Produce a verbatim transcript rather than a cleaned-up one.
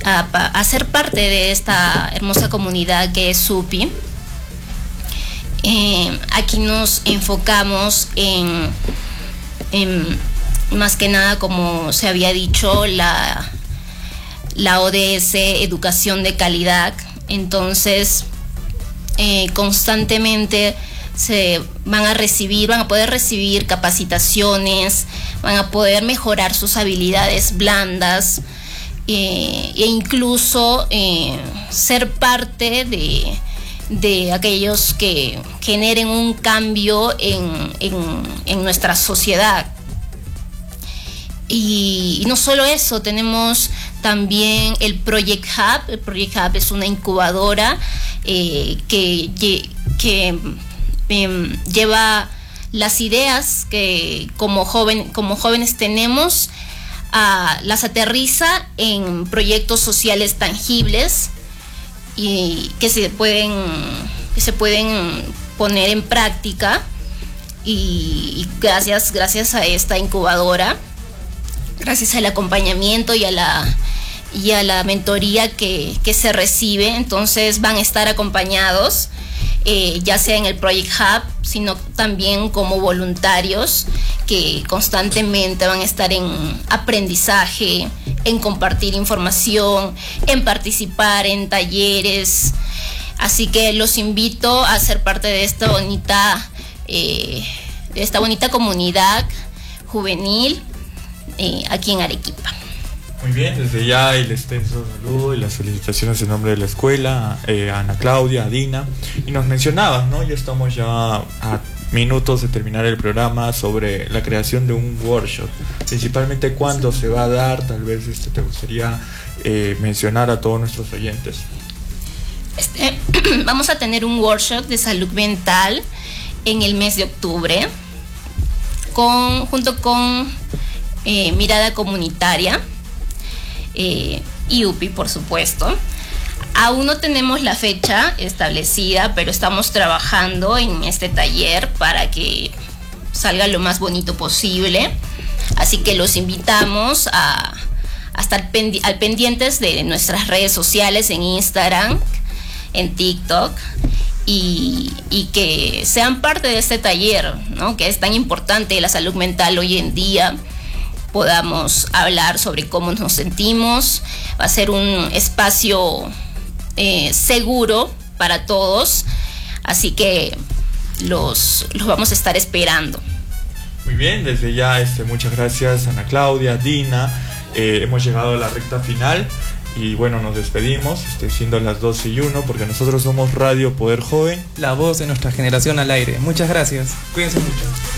a, a ser parte de esta hermosa comunidad que es SUPI. Eh, aquí nos enfocamos en, en, más que nada, como se había dicho, la, la O D S, educación de calidad. Entonces, eh, constantemente se van a recibir, van a poder recibir capacitaciones, van a poder mejorar sus habilidades blandas, eh, e incluso eh, ser parte de, de aquellos que generen un cambio en, en, en nuestra sociedad. Y, y no solo eso, tenemos también el Project Hub. El Project Hub es una incubadora eh, que, que eh, lleva las ideas que como, joven, como jóvenes tenemos, a, las aterriza en proyectos sociales tangibles y que se pueden, que se pueden poner en práctica. Y, y gracias, gracias a esta incubadora, gracias al acompañamiento y a la, y a la mentoría que, que se recibe, entonces van a estar acompañados, eh, ya sea en el Project Hub, sino también como voluntarios que constantemente van a estar en aprendizaje, en compartir información, en participar en talleres. Así que los invito a ser parte de esta bonita, eh, de esta bonita comunidad juvenil Eh, aquí en Arequipa. Muy bien, desde ya el extenso saludo y las felicitaciones en nombre de la escuela, eh, a Ana Claudia, a Dina. Y nos mencionabas, ¿no? Ya estamos ya a minutos de terminar el programa sobre la creación de un workshop. Principalmente, ¿cuándo se va a dar? Tal vez este, te gustaría eh, mencionar a todos nuestros oyentes. Este, vamos a tener un workshop de salud mental en el mes de octubre, con, junto con Eh, Mirada Comunitaria, eh, y U P I, por supuesto. Aún no tenemos la fecha establecida, pero estamos trabajando en este taller para que salga lo más bonito posible. Así que los invitamos a, a estar pendi al pendientes de nuestras redes sociales, en Instagram, en TikTok, y, y que sean parte de este taller, ¿no? Que es tan importante la salud mental hoy en día. Podamos hablar sobre cómo nos sentimos. Va a ser un espacio eh, seguro para todos, así que los, los vamos a estar esperando. Muy bien, desde ya este, muchas gracias Ana Claudia, Dina. Eh, hemos llegado a la recta final y bueno, nos despedimos, este, siendo las doce y uno, porque nosotros somos Radio Poder Joven, la voz de nuestra generación al aire. Muchas gracias, cuídense mucho.